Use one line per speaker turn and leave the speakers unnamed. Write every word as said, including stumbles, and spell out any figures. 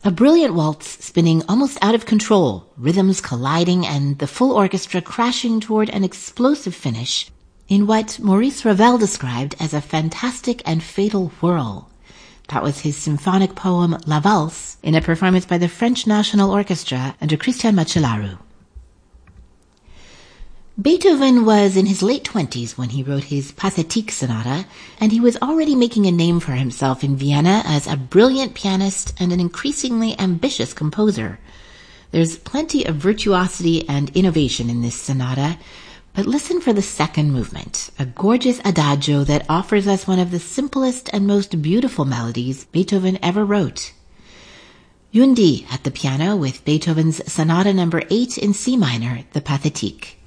A brilliant waltz spinning almost out of control, rhythms colliding and the full orchestra crashing toward an explosive finish in what Maurice Ravel described as a fantastic and fatal whirl. That was his symphonic poem La Valse in a performance by the French National Orchestra under Christian Macellaro. Beethoven was in his late twenties when he wrote his Pathétique Sonata, and he was already making a name for himself in Vienna as a brilliant pianist and an increasingly ambitious composer. There's plenty of virtuosity and innovation in this sonata, but listen for the second movement, a gorgeous adagio that offers us one of the simplest and most beautiful melodies Beethoven ever wrote. Yundi at the piano with Beethoven's Sonata number eight in C minor, the Pathétique.